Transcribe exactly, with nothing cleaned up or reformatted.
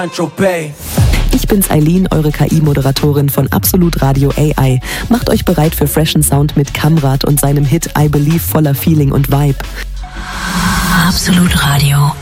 Ich bin's Eileen, eure K I-Moderatorin von Absolut Radio A I. Macht euch bereit für freshen Sound mit Kamrat und seinem Hit I Believe voller Feeling und Vibe. Absolut Radio.